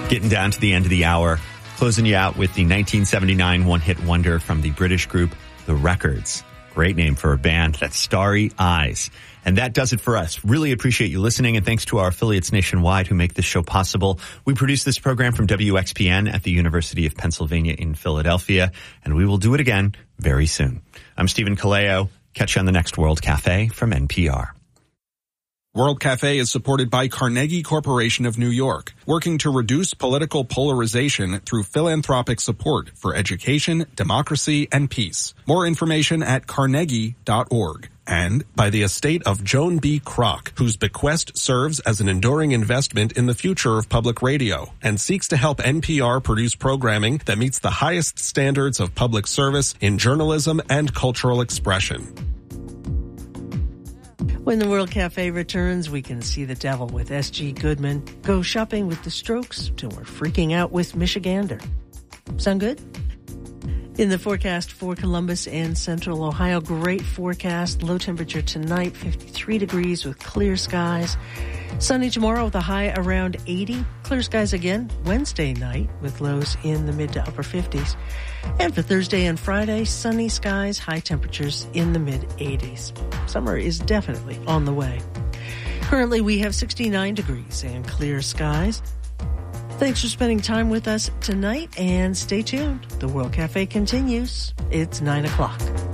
Getting down to the end of the hour, closing you out with the 1979 one-hit wonder from the British group The Records. Great name for a band. That's Starry Eyes. And that does it for us. Really appreciate you listening, and thanks to our affiliates nationwide who make this show possible. We produce this program from WXPN at the University of Pennsylvania in Philadelphia, and we will do it again very soon. I'm Stephen Kaleo. Catch you on the next World Cafe from NPR. World Cafe is supported by Carnegie Corporation of New York, working to reduce political polarization through philanthropic support for education, democracy, and peace. More information at carnegie.org. And by the estate of Joan B. Kroc, whose bequest serves as an enduring investment in the future of public radio and seeks to help NPR produce programming that meets the highest standards of public service in journalism and cultural expression. When the World Cafe returns, we can see the devil with S.G. Goodman, go shopping with the Strokes, till we're freaking out with Michigander. Sound good? In the forecast for Columbus and Central Ohio, great forecast. Low temperature tonight, 53 degrees with clear skies. Sunny tomorrow with a high around 80. Clear skies again Wednesday night with lows in the mid to upper 50s. And for Thursday and Friday, sunny skies, high temperatures in the mid 80s. Summer is definitely on the way. Currently, we have 69 degrees and clear skies. Thanks for spending time with us tonight, and stay tuned. The World Cafe continues. It's 9 o'clock.